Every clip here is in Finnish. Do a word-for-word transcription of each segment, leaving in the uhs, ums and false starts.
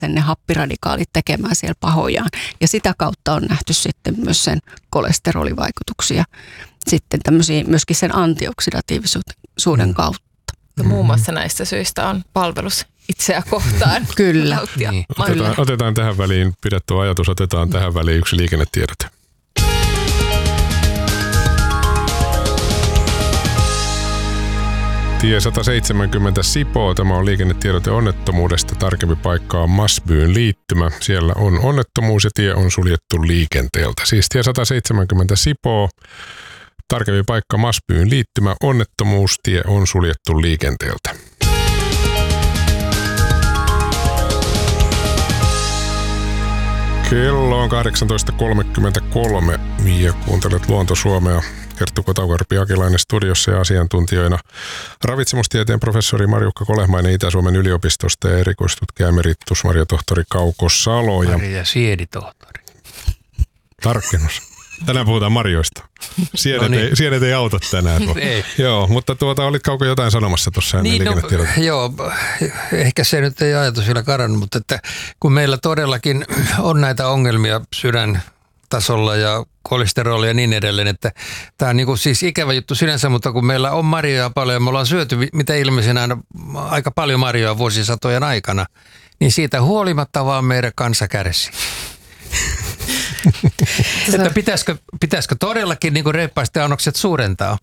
sitten ne happiradikaalit tekemään siellä pahojaan. Ja sitä kautta on nähty sitten myös sen kolesterolivaikutuksia, sitten tämmöisiä myöskin sen antioksidatiivisuuden mm. kautta. Ja muun muassa näistä syistä on palvelus itseä kohtaan. Kyllä. Niin. Otetaan, otetaan tähän väliin, pidetty ajatus, otetaan tähän väliin yksi liikennetiedote. Tie sata seitsemänkymmentä Sipoo, tämä on liikennetiedote onnettomuudesta. Tarkempi paikka on Masbyyn liittymä. Siellä on onnettomuus ja tie on suljettu liikenteeltä. Siis tie sata seitsemänkymmentä Sipoo, tarkempi paikka Masbyyn liittymä, onnettomuus, tie on suljettu liikenteeltä. Kello on kahdeksantoista kolmekymmentäkolme ja kuuntelet Luonto Suomea. Kerttu Kotaukarpi Akilainen studiossa ja asiantuntijoina ravitsemustieteen professori Marjukka Kolehmainen Itä-Suomen yliopistosta ja erikoistutkija emeritus marjatohtori Kauko Salo. Ja Marja sieditohtori. Tarkennus. Tänään puhutaan marjoista. Sienet, no niin. ei, sienet ei auta tänään. Ei. Joo, mutta tuota, olit Kauko jotain sanomassa tuossa niin, no, joo, ehkä se nyt ei ajatus vielä karannut, mutta että kun meillä todellakin on näitä ongelmia sydän tasolla ja kolesterolia ja niin edelleen, että tämä on niin kuin siis ikävä juttu sinänsä, mutta kun meillä on marjoja paljon ja me ollaan syöty mitä ilmeisin aina aika paljon marjoja vuosisatojen aikana, niin siitä huolimatta vaan meidän kansa kärsii. Että pitäisikö, pitäisikö todellakin niin kuin reippaasti annokset suurentaa?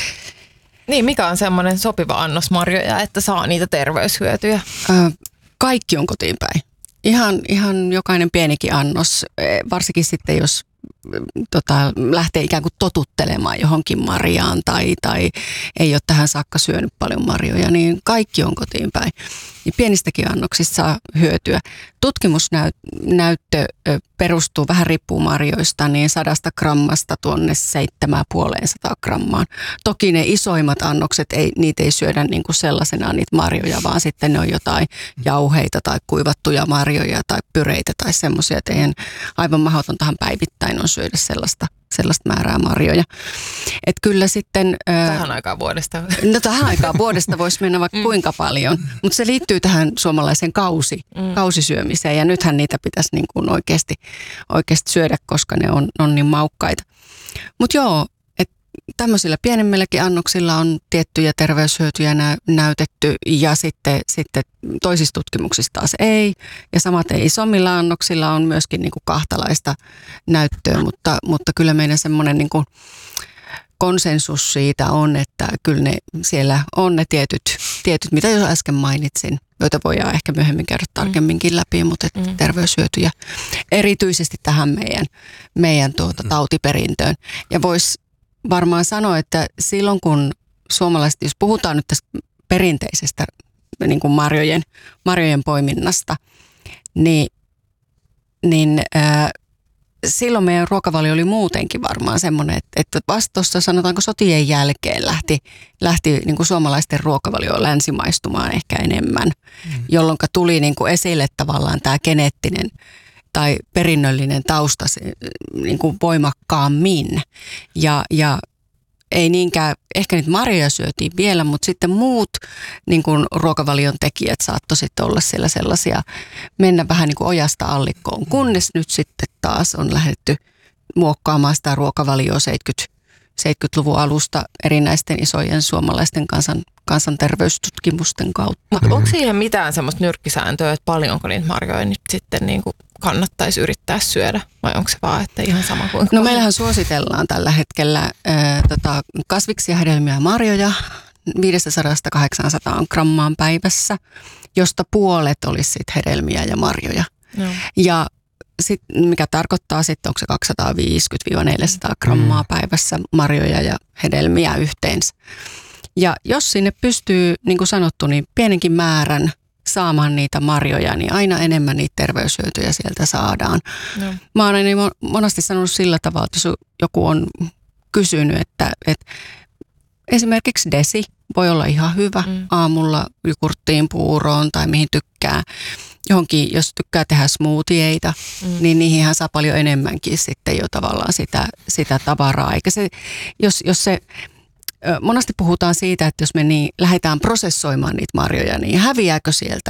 Niin, mikä on semmoinen sopiva annos marjoja, että saa niitä terveyshyötyjä? Kaikki on kotiin päin. Ihan, ihan jokainen pienikin annos, varsinkin sitten jos tota, lähtee ikään kuin totuttelemaan johonkin marjaan tai, tai ei ole tähän saakka syönyt paljon marjoja, niin kaikki on kotiin päin. Ja pienistäkin annoksista saa hyötyä. Tutkimusnäyttö perustuu, vähän riippuu marjoista, niin sadasta grammasta tuonne seitsemään puoleen sataa grammaan. Toki ne isoimmat annokset, ei, niitä ei syödä niin kuin sellaisenaan niitä marjoja, vaan sitten ne on jotain jauheita tai kuivattuja marjoja tai pyreitä tai semmoisia, että eihän aivan mahdotontahan päivittäin on syödä sellaista, sellaista määrää marjoja. Et kyllä sitten... Tähän ää, aikaan vuodesta. No tähän aikaan vuodesta voisi mennä vaikka mm. kuinka paljon, mutta se liittyy tähän suomalaiseen kausi, mm. kausisyömiseen ja nythän niitä pitäisi niin kuin oikeasti, oikeasti syödä, koska ne on, on niin maukkaita. Mutta joo, että tämmöisillä pienemmilläkin annoksilla on tiettyjä terveyshyötyjä nä- näytetty ja sitten, sitten toisissa tutkimuksissa taas ei. Ja samaten isommilla annoksilla on myöskin niin kuin kahtalaista näyttöä, mutta, mutta kyllä meidän semmoinen niin kuin konsensus siitä on, että kyllä ne siellä on ne tietyt, tietyt mitä jo äsken mainitsin, joita voidaan ehkä myöhemmin käydä tarkemminkin läpi, mutta mm. terveyshyötyjä erityisesti tähän meidän, meidän tuota, tautiperintöön. Ja voisi varmaan sanoa, että silloin kun suomalaiset, jos puhutaan nyt tästä perinteisestä niin kuin marjojen, marjojen poiminnasta, niin, niin ää, silloin meidän ruokavalio oli muutenkin varmaan semmoinen, että, että vasta tuossa sanotaanko sotien jälkeen lähti, lähti niin kuin suomalaisten ruokavalio länsimaistumaan ehkä enemmän, mm. jolloin tuli niin kuin esille tavallaan tämä geneettinen tai perinnöllinen tausta niin kuin voimakkaammin. Ja, ja ei niinkään, ehkä niitä marjoja syötiin vielä, mutta sitten muut niin kuin ruokavalion tekijät saattoi sitten olla siellä sellaisia, mennä vähän niin kuin ojasta allikkoon, kunnes nyt sitten taas on lähdetty muokkaamaan sitä ruokavalioa seitsemänkymmentäluvun alusta erinäisten isojen suomalaisten kansan, kansanterveystutkimusten kautta. Mm-hmm. Onko siihen mitään semmoista nyrkkisääntöä, että paljonko niitä marjoja nyt sitten niin kuin kannattaisi yrittää syödä, vai onko se vaan, että ihan sama kuin... No meillähän suositellaan tällä hetkellä ää, tota, kasviksia, hedelmiä ja marjoja viisisataa kahdeksansataa grammaan päivässä, josta puolet olisi sit hedelmiä ja marjoja. No. Ja sit, mikä tarkoittaa sitten, onko se kaksisataaviisikymmentä neljäsataa grammaa mm. päivässä marjoja ja hedelmiä yhteensä. Ja jos sinne pystyy, niin kuin sanottu, niin pienenkin määrän saamaan niitä marjoja, niin aina enemmän niitä terveyshyötyjä sieltä saadaan. No. Mä oon aina monesti sanonut sillä tavalla, että jos joku on kysynyt, että, että esimerkiksi desi voi olla ihan hyvä mm. aamulla jogurttiin, puuroon tai mihin tykkää. Johonkin, jos tykkää tehdä smoothieita, mm. niin niihinhän saa paljon enemmänkin sitten jo tavallaan sitä, sitä tavaraa. Eikä se, jos, jos se... Monesti puhutaan siitä, että jos me niin lähdetään prosessoimaan niitä marjoja, niin häviääkö sieltä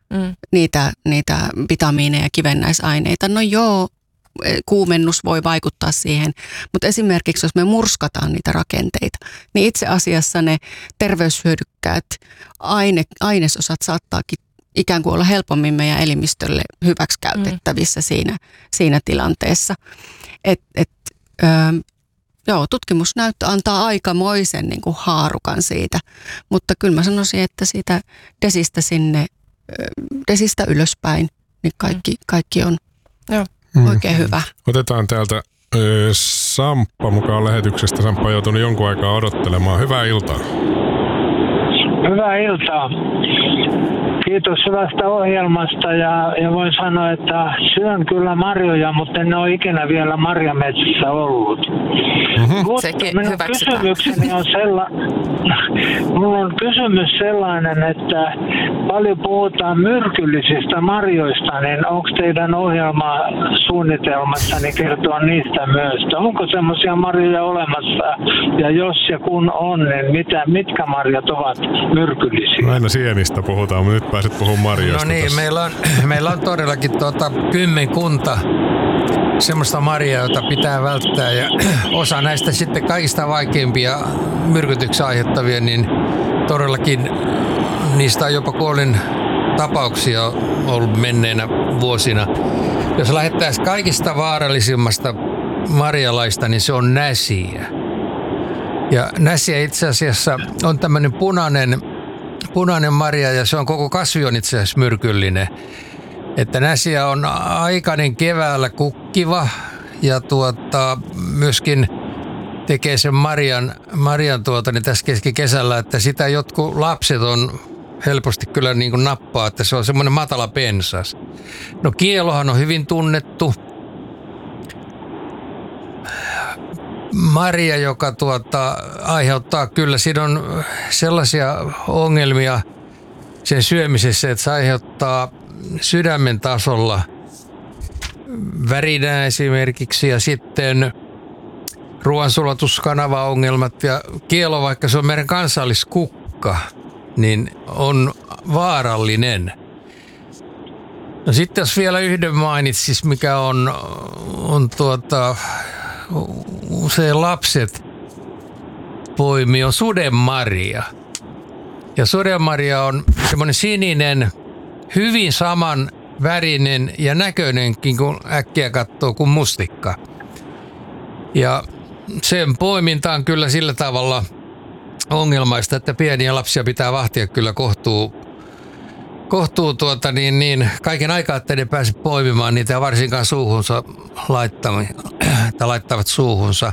mm. niitä, niitä vitamiineja ja kivennäisaineita. No joo, kuumennus voi vaikuttaa siihen, mutta esimerkiksi jos me murskataan niitä rakenteita, niin itse asiassa ne terveyshyödykkäät aine, ainesosat saattaakin ikään kuin olla helpommin meidän elimistölle hyväksi käytettävissä mm. siinä, siinä tilanteessa. Et, et, ö, joo, tutkimusnäyttö antaa aikamoisen niin kuin haarukan siitä, mutta kyllä mä sanoisin, että siitä desistä sinne, desistä ylöspäin, niin kaikki, kaikki on joo. oikein hyvä. Otetaan täältä ö, Samppa mukaan lähetyksestä. Samppa on joutunut jonkun aikaa odottelemaan. Hyvää iltaa. Hyvää iltaa. Kiitos hyvästä ohjelmasta ja, ja voin sanoa, että syön kyllä marjoja, mutta en ole ikinä vielä marjametsissä ollut. Mm-hmm. Mutta minun kysymykseni on sella... Mulla on kysymys sellainen, että paljon puhutaan myrkyllisistä marjoista, niin onko teidän ohjelma suunnitelmassani kertoa niistä myös? Onko semmoisia marjoja olemassa ja jos ja kun on, niin mitä, mitkä marjat ovat myrkyllisiä? Aina sienistä puhutaan, mutta nyt pääset puhumaan marjoista. No niin, meillä on, meillä on todellakin tuota, kymmenkunta semmoista marjaa, jota pitää välttää ja osa näistä sitten kaikista vaikeimpia myrkytyksiä aiheuttavia, niin todellakin niistä on jopa kuolin tapauksia ollut menneinä vuosina. Jos lähdettäisiin kaikista vaarallisimmasta marjalaista, niin se on näsiä. Ja näsiä itse asiassa on tämmöinen punainen, punainen marja ja se on koko kasvi on itse asiassa myrkyllinen. Että näsiä on aikainen keväällä kukkiva ja tuota, myöskin tekee sen marjan, marjan tuota, niin tässä keskikesällä, että sitä jotkut lapset on helposti kyllä niin kuin nappaa, että se on semmoinen matala pensas. No kielohan on hyvin tunnettu marja, joka tuota, aiheuttaa kyllä, siinä on sellaisia ongelmia sen syömisessä, että se aiheuttaa sydämen tasolla värinää esimerkiksi ja sitten ruoansulatuskanavaongelmat ja kielo, vaikka se on meidän kansalliskukka, niin on vaarallinen. No sitten jos vielä yhden mainitsis, mikä on, on tuota, usein lapset poimii, on sudenmarja. Ja sudenmarja on semmoinen sininen, hyvin saman värinen ja näköinenkin, kun äkkiä katsoo, kuin mustikka. Ja sen poiminta on kyllä sillä tavalla ongelmaista, että pieniä lapsia pitää vahtia kyllä kohtuu, kohtuu tuota niin, niin, kaiken aikaa, että ne pääse poimimaan niitä ja varsinkaan suuhunsa laittavat, laittavat suuhunsa.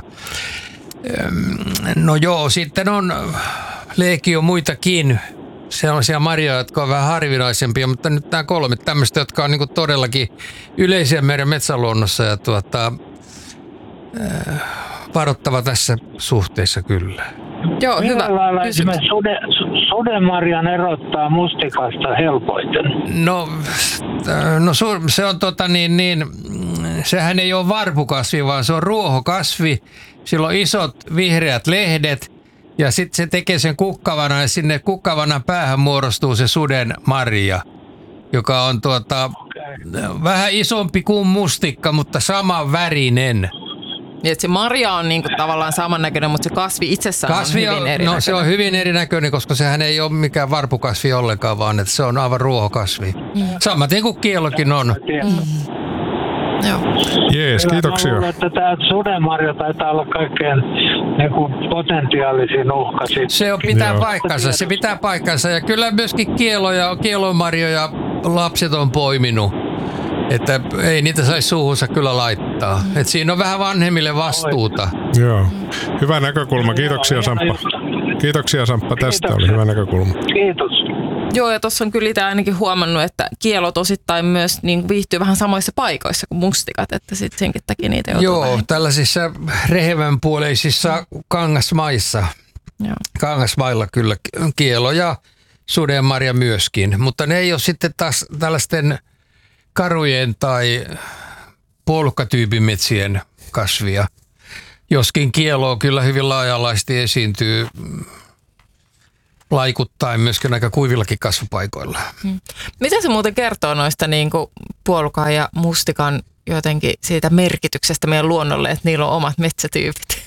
No joo, sitten on legio muitakin sellaisia marjoja, jotka on vähän harvinaisempia, mutta nyt nämä kolme tämmöistä, jotka on niin todellakin yleisiä meidän metsäluonnossa ja tuota, äh, varoittava tässä suhteessa kyllä. Joo, hyvä. Millä lailla esimerkiksi sude, sudenmarjan erottaa mustikasta helpoiten? No, no se on tota niin, niin, sehän ei ole varpukasvi, vaan se on ruohokasvi. Sillä on isot vihreät lehdet. Ja sitten se tekee sen kukkavana ja sinne kukkavana päähän muodostuu se suden marja, joka on tuota, okay. vähän isompi kuin mustikka, mutta saman värinen. Niin, että se marja on niinku tavallaan samannäköinen, mutta se kasvi itsessään kasvi on hyvin erinäköinen. No se on hyvin erinäköinen, koska sehän ei ole mikään varpukasvi ollenkaan, vaan että se on aivan ruohokasvi. Mm. Samaten kuin kielokin on. Mm. Joo. Jees, kiitoksia. Mä luulen, että tämä sudenmarja taitaa olla kaikkein niin potentiaalisin uhka. Sitten. Se on, pitää Joo. paikkansa, se pitää paikkansa. Ja kyllä myöskin kieloja, kielomarjoja lapset on poiminut. Että ei niitä saisi suuhunsa kyllä laittaa. Et siinä on vähän vanhemmille vastuuta. Joo. Hyvä näkökulma. Kiitoksia Samppa. Kiitoksia Samppa tästä. Oli hyvä näkökulma. Kiitos. Joo, ja tuossa on kyllä itse ainakin huomannut, että kielot osittain myös niin viihtyy vähän samoissa paikoissa kuin mustikat, että sitten senkin takia niitä joutuu Joo, vähän. Tällaisissa rehevänpuoleisissa kangasmaissa, Joo. kangasmailla kyllä kielo ja sudenmarja myöskin, mutta ne ei ole sitten taas tällaisten karujen tai puolukkatyypin metsien kasvia, joskin kieloa kyllä hyvin laaja-alaisesti esiintyy laikuttaen myöskin aika kuivillakin kasvupaikoilla. Hmm. Mitä se muuten kertoo noista niin kuin puolukan ja mustikan jotenkin siitä merkityksestä meidän luonnolle, että niillä on omat metsätyypit?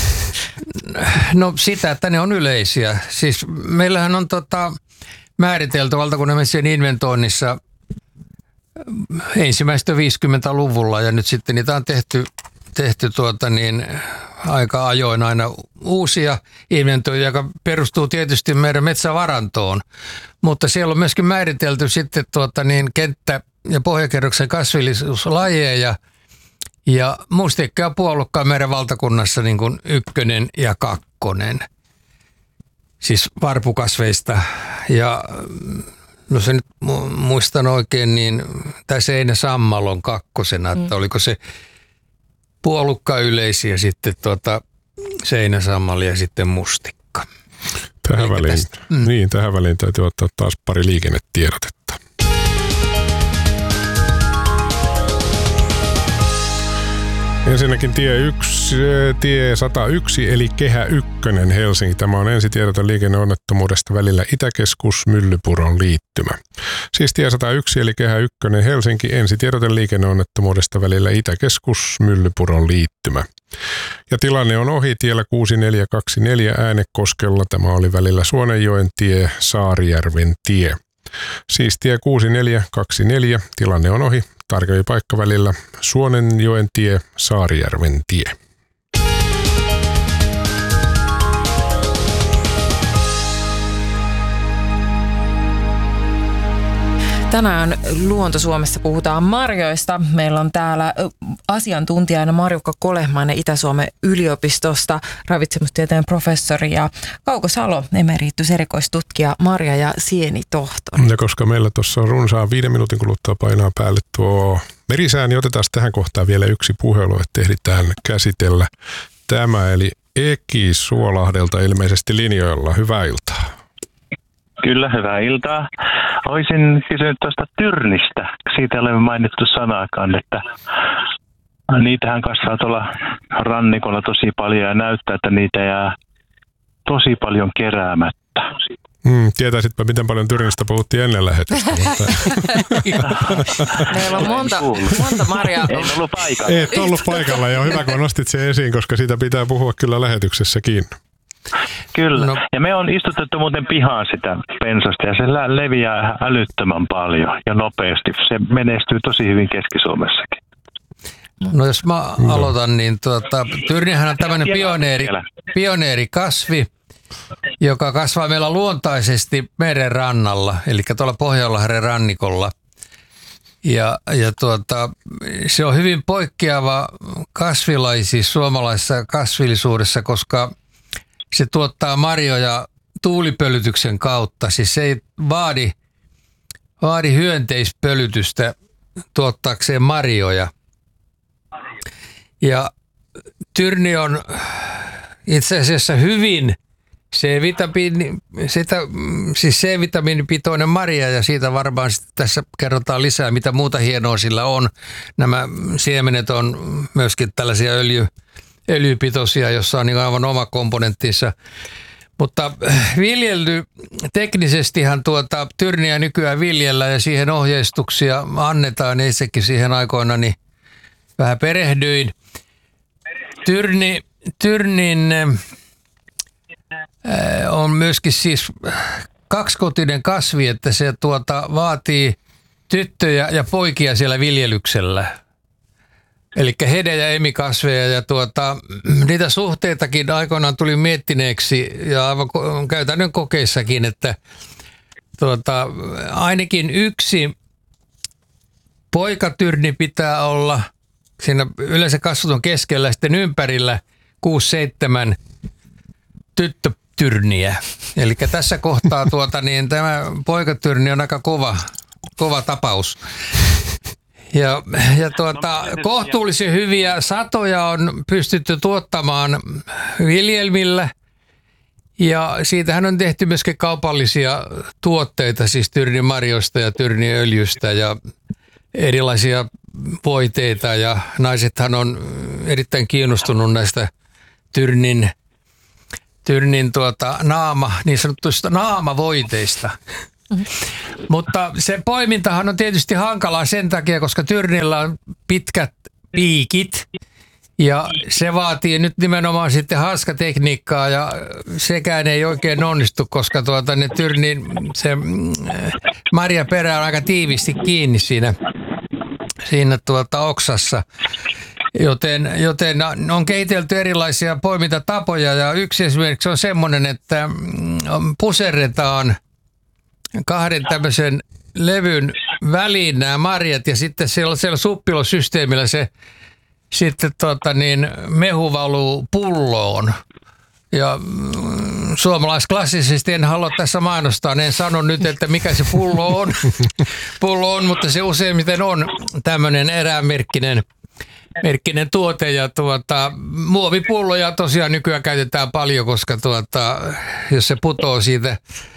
No sitä, että ne on yleisiä. Siis meillähän on tota, määritelty valtakunnan metsien inventoinnissa ensimmäistä viisikymmentäluvulla ja nyt sitten niitä on tehty, tehty tuota niin, aika ajoin aina uusia inventoja, joka perustuu tietysti meidän metsävarantoon, mutta siellä on myöskin määritelty sitten tuota niin, kenttä- ja pohjakerroksen kasvillisuuslajeja ja mustikka ja puolukka on meidän valtakunnassa niin kuin ykkönen ja kakkonen, siis varpukasveista ja no se nyt muistan oikein, niin tämä seinäsammal on kakkosena, että oliko se puolukka yleisiä sitten tuota seinäsammal ja sitten mustikka. Tähän väliin, mm. niin, tähän väliin täytyy ottaa taas pari liikennetiedotetta. Ensinnäkin tie, yksi, tie sata yksi eli Kehä ykkönen Helsinki. Tämä on ensitiedote liikenneonnettomuudesta välillä Itäkeskus Myllypuron liittymä. Siis tie sata yksi eli Kehä ykkönen Helsinki, ensitiedote liikenneonnettomuudesta välillä Itäkeskus Myllypuron liittymä. Ja tilanne on ohi tiellä kuusi neljä kaksi neljä Äänekoskella. Tämä oli välillä Suonenjoen tie, Saarijärven tie. Siis tie kuusi neljä kaksi neljä, tilanne on ohi. Tarkempi paikka välillä Suonenjoen tie, Saarijärven tie. Tänään Luonto Suomessa puhutaan marjoista. Meillä on täällä asiantuntijana Marjukka Kolehmainen Itä-Suomen yliopistosta, ravitsemustieteen professori ja Kauko Salo, emeritus erikoistutkija, marja- ja sienitohtori. Ja koska meillä tuossa on runsaan viiden minuutin kuluttua painaa päälle tuo merisää, niin otetaan tähän kohtaan vielä yksi puhelu, että ehditään käsitellä tämä. Eli Eki Suolahdelta ilmeisesti linjoilla. Hyvää iltaa. Kyllä, hyvää iltaa. Olisin kysynyt tuosta tyrnistä. Siitä ei ole mainittu sanaakaan, että niitähän kasvaa tuolla rannikolla tosi paljon ja näyttää, että niitä jää tosi paljon keräämättä. Mm, tietäisitpä, miten paljon tyrnistä puhuttiin ennen lähetystä. Meillä on monta, monta marjaa. En ollut paikalla. Et ollut paikalla ja hyvä, kun nostit sen esiin, koska siitä pitää puhua kyllä lähetyksessäkin. Kyllä. No. Ja me on istutettu muuten pihaan sitä pensasta ja se leviää älyttömän paljon ja nopeasti. Se menestyy tosi hyvin Keski-Suomessakin. No jos mä aloitan, niin tuota, tyrnihän on tämmöinen pioneeri, pioneerikasvi, joka kasvaa meillä luontaisesti meren rannalla, eli tuolla Pohjanlahden rannikolla. Ja, ja tuota, se on hyvin poikkeava kasvilaji siis suomalaisessa kasvillisuudessa, koska se tuottaa marjoja tuulipölytyksen kautta. Siis se ei vaadi, vaadi hyönteispölytystä tuottaakseen marjoja. Ja tyrni on itse asiassa hyvin C-vitamiini, sitä, siis C-vitamiinipitoinen marja ja siitä varmaan tässä kerrotaan lisää, mitä muuta hienoa sillä on. Nämä siemenet on myöskin tällaisia öljy, öljypitoisia, jossa on niin aivan oma komponenttinsa. Mutta viljely, teknisestihan tuota tyrniä nykyään viljellään ja siihen ohjeistuksia annetaan. Itsekin siihen aikoina niin vähän perehdyin. Tyrni, tyrnin on myöskin siis kaksikotinen kasvi, että se tuota vaatii tyttöjä ja poikia siellä viljelyksellä. Eli hede- ja emikasveja ja tuota, niitä suhteitakin aikoinaan tuli miettineeksi ja aivan käytännön kokeissakin, että tuota, ainakin yksi poikatyrni pitää olla siinä yleensä kasvaton keskellä, sitten ympärillä kuusi seitsemän tyttötyrniä. Eli tässä kohtaa tuota, niin tämä poikatyrni on aika kova, kova tapaus. Ja, ja tuota, kohtuullisen hyviä satoja on pystytty tuottamaan viljelmillä ja siitähän on tehty myöskin kaupallisia tuotteita, siis tyrnimarjoista ja tyrniöljystä ja erilaisia voiteita ja naisethan on erittäin kiinnostunut näistä tyrnin Tyrnin tuota naama, niin sanottuista naamavoiteista. Mm-hmm. Mutta se poimintahan on tietysti hankalaa sen takia, koska tyrnillä on pitkät piikit ja se vaatii nyt nimenomaan sitten haaskatekniikkaa ja sekään ei oikein onnistu, koska tuota ne tyrnin se marjaperä on aika tiivisti kiinni siinä, siinä tuota oksassa. Joten, joten on kehitelty erilaisia poimintatapoja ja yksi esimerkiksi on semmoinen, että puserretaan kahden tämmöisen levyn väliin nämä marjat ja sitten siellä, siellä suppilosysteemillä se sitten tota niin, mehu valuu pulloon. Ja mm, suomalaisklassisesti en halua tässä mainostaa, en sano nyt, että mikä se pullo on, pullo on, mutta se useimmiten on tämmöinen erämerkkinen merkkinen tuote ja tuota, muovipulloja tosiaan nykyään käytetään paljon, koska tuota, jos se putoo siitä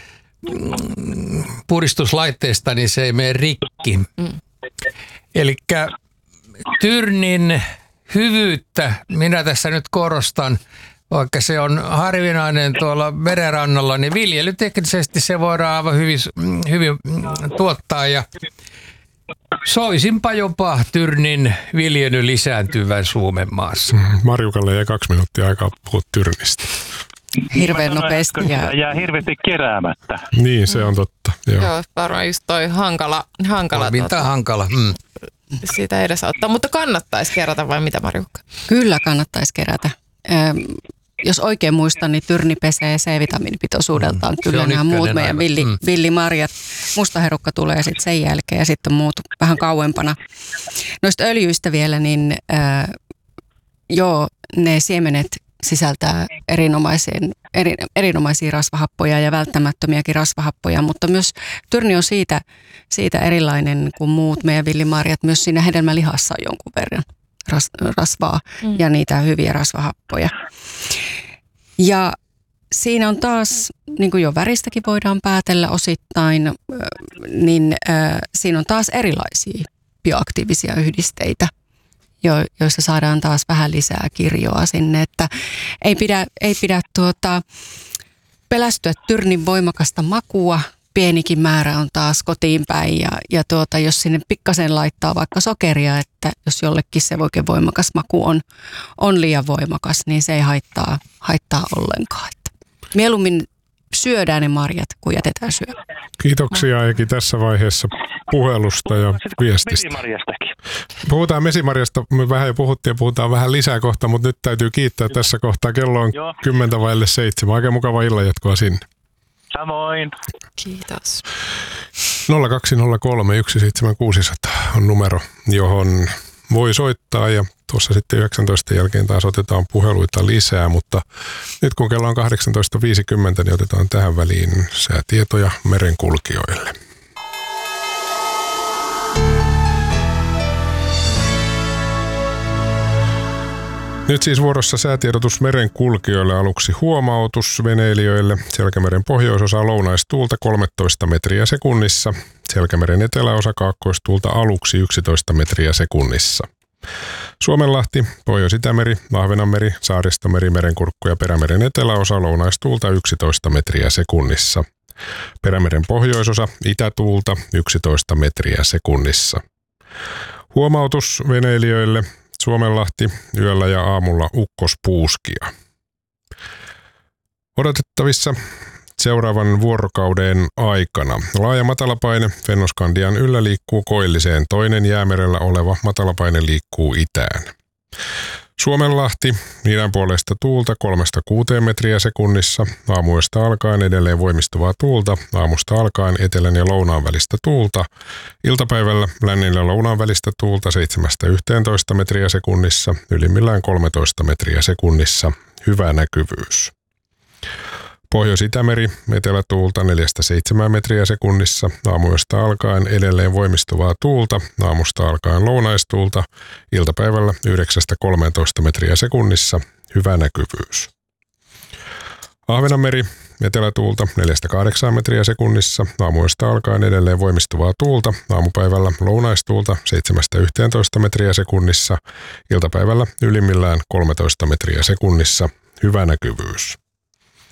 mm, puristuslaitteesta, niin se ei mene rikki. Mm. Elikkä tyrnin hyvyyttä minä tässä nyt korostan, vaikka se on harvinainen tuolla merenrannalla, niin viljelyteknisesti se voidaan aivan hyvin, hyvin tuottaa ja soisinpa jopa tyrnin viljely lisääntyvän Suomen maassa. Marjukalle jäi kaksi minuuttia aikaa puhua tyrnistä. Hirveän nopeasti. Ja jää hirveästi keräämättä. Niin, se on totta. Joo, Joo varmaan just toi hankala. hankala tuota, hankala. Mm. Siitä edesauttaa, mutta kannattaisi kerätä vai mitä, Marjukka? Kyllä kannattaisi kerätä. Ähm, jos oikein muistan, niin tyrni pesee C-vitamiinipitoisuudeltaan. Kyllä nämä muut meidän villi, mm. villimarjat. Mustaherukka tulee sitten sen jälkeen ja sitten muut vähän kauempana. Noista öljyistä vielä, niin äh, joo, ne siemenet sisältää erinomaisen, eri, erinomaisia rasvahappoja ja välttämättömiäkin rasvahappoja, mutta myös tyrni on siitä, siitä erilainen kuin muut meidän villimarjat. Myös siinä hedelmälihassa on jonkun verran ras, rasvaa mm. ja niitä hyviä rasvahappoja. Ja siinä on taas, niin kuin jo väristäkin voidaan päätellä osittain, niin äh, siinä on taas erilaisia bioaktiivisia yhdisteitä, jo, joissa saadaan taas vähän lisää kirjoa sinne, että ei pidä, ei pidä tuota, pelästyä tyrnin voimakasta makua. Pienikin määrä on taas kotiin päin ja, ja tuota, jos sinne pikkasen laittaa vaikka sokeria, että jos jollekin se oikein voimakas maku on, on liian voimakas, niin se ei haittaa, haittaa ollenkaan. Että mieluummin syödään ne marjat, kun jätetään syömään. Kiitoksia Eki tässä vaiheessa puhelusta ja viestistä. Mesimarjastakin. Puhutaan mesimarjasta, me vähän jo puhuttiin ja puhutaan vähän lisää kohta, mutta nyt täytyy kiittää tässä kohtaa. Kello on Joo. kymmentä vaille seitsemän. Oikein mukava illanjatkoa sinne. Samoin. Kiitos. nolla kaksi nolla kolme yksi seitsemän kuusi nolla nolla on numero, johon voi soittaa ja tuossa sitten yhdeksäntoista jälkeen taas otetaan puheluita lisää, mutta nyt kun kello on kahdeksantoista viisikymmentä, niin otetaan tähän väliin säätietoja merenkulkijoille. Nyt siis vuorossa säätiedotus merenkulkijoille, aluksi huomautus veneilijöille. Selkämeren pohjoisosa lounaistuulta kolmetoista metriä sekunnissa. Selkämeren eteläosa kaakkoistuulta aluksi yksitoista metriä sekunnissa. Suomenlahti, Pohjois-Itämeri, Ahvenanmeri, Saaristomeri, Merenkurkku ja Perämeren eteläosa lounaistuulta yksitoista metriä sekunnissa. Perämeren pohjoisosa itätuulta yksitoista metriä sekunnissa. Huomautus veneilijöille. Suomenlahti, yöllä ja aamulla ukkospuuskia. Odotettavissa seuraavan vuorokauden aikana laaja matalapaine Fennoskandian yllä liikkuu koilliseen, toinen Jäämerellä oleva matalapaine liikkuu itään. Suomenlahti, idän puolesta tuulta kolmesta kuuteen metriä sekunnissa, aamuyöstä alkaen edelleen voimistuvaa tuulta, aamusta alkaen etelän ja lounaan välistä tuulta, iltapäivällä lännen ja lounaan välistä tuulta seitsemästä yhteentoista metriä sekunnissa, ylimmillään kolmetoista metriä sekunnissa, hyvä näkyvyys. Pohjois-Itämeri, etelätuulta neljästä seitsemään metriä sekunnissa, aamuyöstä alkaen edelleen voimistuvaa tuulta, aamusta alkaen lounaistuulta, iltapäivällä yhdeksästä kolmeentoista metriä sekunnissa, hyvä näkyvyys. Ahvenanmeri, etelätuulta neljästä kahdeksaan metriä sekunnissa, aamuyöstä alkaen edelleen voimistuvaa tuulta, aamupäivällä lounaistuulta seitsemästä yhteentoista metriä sekunnissa, iltapäivällä ylimmillään kolmetoista metriä sekunnissa, hyvä näkyvyys.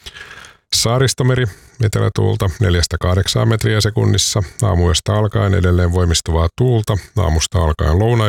Saaristomeri, etelätuulta neljästä kahdeksaan metriä sekunnissa. Aamuyöstä alkaen edelleen voimistuvaa tuulta. Aamusta alkaen lounais